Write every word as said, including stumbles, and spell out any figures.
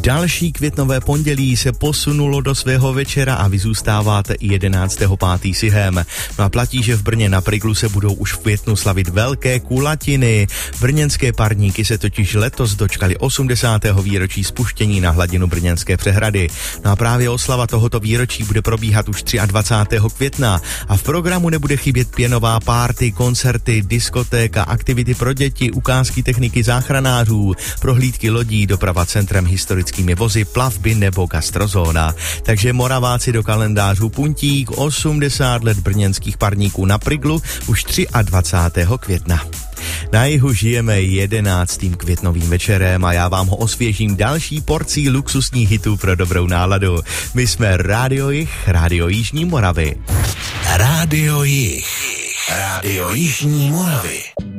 Další květnové pondělí se posunulo do svého večera a vy zůstáváte i jedenáctého pátého sihem. No a platí, že v Brně na Priglu se budou už v květnu slavit velké kulatiny. Brněnské parníky se totiž letos dočkali osmdesátého výročí spuštění na hladinu Brněnské přehrady. No a právě oslava tohoto výročí bude probíhat už dvacátého třetího května a v programu nebude chybět pěnová párty, koncerty, diskotéka, aktivity pro děti, ukázky techniky záchranářů, prohlídky lodí, doprava centrem, historickými vozy, plavby nebo gastrozóna. Takže Moraváci do kalendářů puntík, osmdesát let brněnských parníků na Priglu už dvacátého třetího května. Na jihu žijeme jedenáctým květnovým večerem a já vám ho osvěžím další porcí luxusních hitů pro dobrou náladu. My jsme Rádio Jih, Rádio Jižní Moravy. Rádio Jih, Rádio Jižní Moravy.